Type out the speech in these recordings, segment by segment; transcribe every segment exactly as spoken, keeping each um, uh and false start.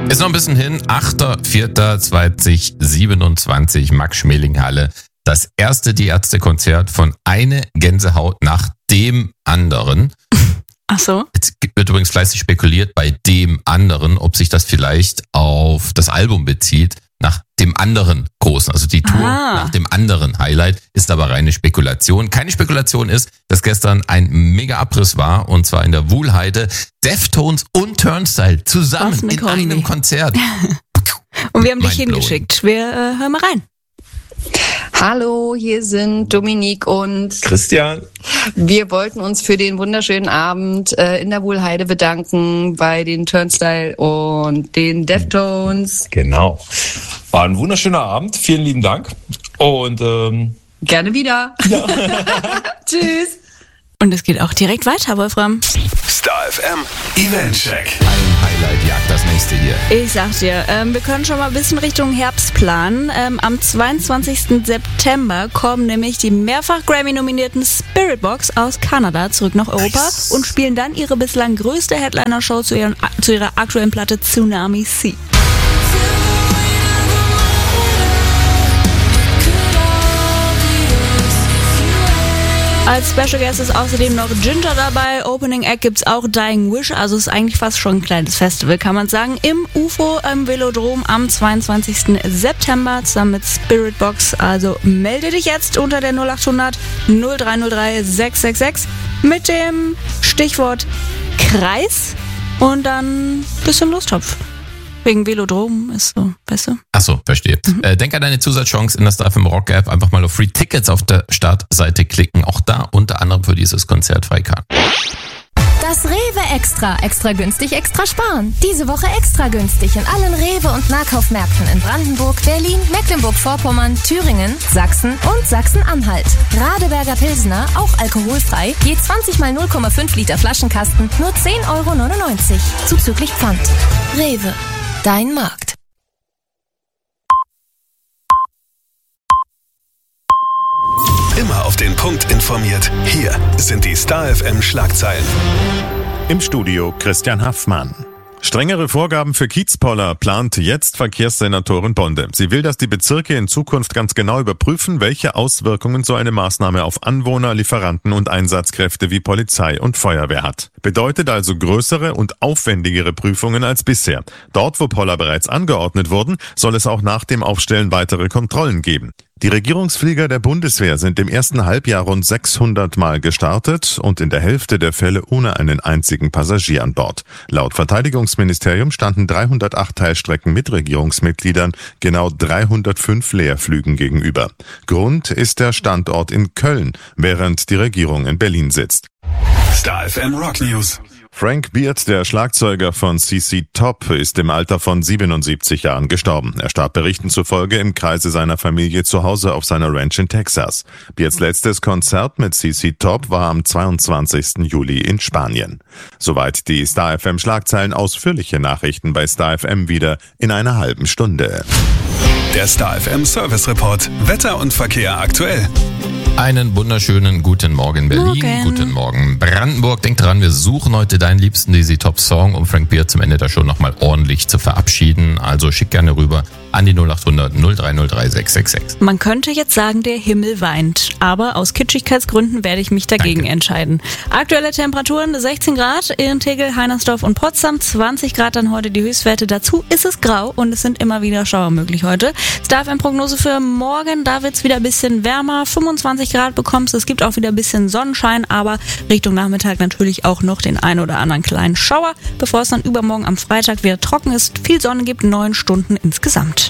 Ist noch ein bisschen hin. achter vierter zweitausendsiebenundzwanzig, Max-Schmeling-Halle. Das erste Die Ärzte-Konzert von Eine Gänsehaut nach dem anderen. Ach so. Jetzt wird übrigens fleißig spekuliert bei dem anderen, ob sich das vielleicht auf das Album bezieht, nach dem anderen großen, also die Tour ah. nach dem anderen Highlight, ist aber reine Spekulation. Keine Spekulation ist, dass gestern ein mega Abriss war, und zwar in der Wuhlheide. Deftones und Turnstile zusammen in Kombi. einem Konzert. Und wir haben dich Mindblowing. hingeschickt. Wir äh, hören mal rein. Hallo, hier sind Dominique und Christian. Wir wollten uns für den wunderschönen Abend äh, in der Wuhlheide bedanken bei den Turnstile und den Deftones. Genau. War ein wunderschöner Abend. Vielen lieben Dank. Und ähm, gerne wieder. Ja. Tschüss. Und es geht auch direkt weiter, Wolfram. Star F M Eventcheck. Ein Highlight jagt das nächste hier. Ich sag dir, ähm, wir können schon mal ein bisschen Richtung Herbst planen. Ähm, am zweiundzwanzigsten September kommen nämlich die mehrfach Grammy-nominierten Spiritbox aus Kanada zurück nach Europa Nice. und spielen dann ihre bislang größte Headliner-Show zu, ihren, zu ihrer aktuellen Platte Tsunami Sea. Als Special Guest ist außerdem noch Ginger dabei. Opening Act gibt's auch Dying Wish, also ist eigentlich fast schon ein kleines Festival, kann man sagen. Im U F O im Velodrom am zweiundzwanzigsten September zusammen mit Spiritbox. Also melde dich jetzt unter der null achthundert null drei null drei sechs sechs sechs mit dem Stichwort Kreis und dann bist du im Lostopf. Wegen Velodrom ist so, weißt du? Ach so, verstehe. Mhm. Äh, denk an deine Zusatzchance in der Star F M Rock App. Einfach mal auf Free Tickets auf der Startseite klicken. Auch da unter anderem für dieses Konzert Freikarten. Das Rewe Extra. Extra günstig, extra sparen. Diese Woche extra günstig in allen Rewe- und Nahkaufmärkten in Brandenburg, Berlin, Mecklenburg-Vorpommern, Thüringen, Sachsen und Sachsen-Anhalt. Radeberger Pilsner, auch alkoholfrei, je zwanzig mal null Komma fünf Liter Flaschenkasten, nur zehn Euro neunundneunzig. Zuzüglich Pfand. Rewe. Dein Markt. Immer auf den Punkt informiert. Hier sind die Star F M Schlagzeilen. Im Studio Christian Haffmann. Strengere Vorgaben für Kiezpoller plant jetzt Verkehrssenatorin Bonde. Sie will, dass die Bezirke in Zukunft ganz genau überprüfen, welche Auswirkungen so eine Maßnahme auf Anwohner, Lieferanten und Einsatzkräfte wie Polizei und Feuerwehr hat. Bedeutet also größere und aufwendigere Prüfungen als bisher. Dort, wo Poller bereits angeordnet wurden, soll es auch nach dem Aufstellen weitere Kontrollen geben. Die Regierungsflieger der Bundeswehr sind im ersten Halbjahr rund sechshundert Mal gestartet und in der Hälfte der Fälle ohne einen einzigen Passagier an Bord. Laut Verteidigungsministerium standen dreihundertacht Teilstrecken mit Regierungsmitgliedern genau dreihundertfünf Leerflügen gegenüber. Grund ist der Standort in Köln, während die Regierung in Berlin sitzt. Star F M Rock News. Frank Beard, der Schlagzeuger von C C Top, ist im Alter von siebenundsiebzig Jahren gestorben. Er starb Berichten zufolge im Kreise seiner Familie zu Hause auf seiner Ranch in Texas. Beards letztes Konzert mit C C Top war am zweiundzwanzigsten Juli in Spanien. Soweit die Star F M Schlagzeilen. Ausführliche Nachrichten bei Star F M wieder in einer halben Stunde. Der Star F M Service Report. Wetter und Verkehr aktuell. Einen wunderschönen guten Morgen Berlin, Morgen. Guten Morgen Brandenburg. Denk dran, wir suchen heute deinen liebsten D Z Top Song, um Frank Beard zum Ende der Show nochmal ordentlich zu verabschieden. Also schick gerne rüber an die null achthundert null drei null drei sechs sechs sechs. Man könnte jetzt sagen, der Himmel weint, aber aus Kitschigkeitsgründen werde ich mich dagegen Danke. entscheiden. Aktuelle Temperaturen sechzehn Grad in Tegel, Heinersdorf und Potsdam, zwanzig Grad dann heute die Höchstwerte. Dazu ist es grau und es sind immer wieder Schauer möglich heute. Star F M Prognose für morgen, da wird's wieder ein bisschen wärmer, fünfundzwanzig Grad bekommst. Es gibt auch wieder ein bisschen Sonnenschein, aber Richtung Nachmittag natürlich auch noch den ein oder anderen kleinen Schauer, bevor es dann übermorgen am Freitag wieder trocken ist. Viel Sonne gibt, neun Stunden insgesamt.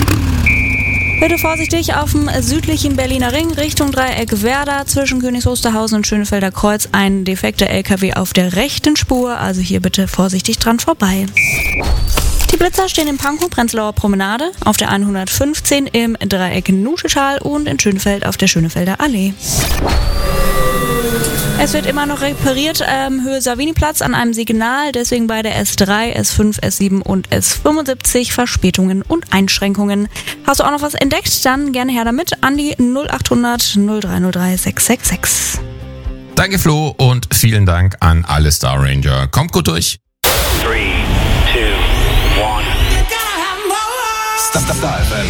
Bitte vorsichtig auf dem südlichen Berliner Ring Richtung Dreieck Werder zwischen Königs Wusterhausen und Schönefelder Kreuz ein defekter L K W auf der rechten Spur, also hier bitte vorsichtig dran vorbei. Die Blitzer stehen in Pankow, Prenzlauer Promenade, auf der hundertfünfzehn im Dreieck Nuschetal und in Schönefeld auf der Schönefelder Allee. Es wird immer noch repariert ähm, Höhe Savini-Platz an einem Signal, deswegen bei der S drei, S fünf, S sieben und S fünfundsiebzig Verspätungen und Einschränkungen. Hast du auch noch was entdeckt? Dann gerne her damit an die null achthundert null drei null drei sechs sechs sechs. Danke Flo und vielen Dank an alle Star Ranger. Kommt gut durch. Three, two, one. Star F M.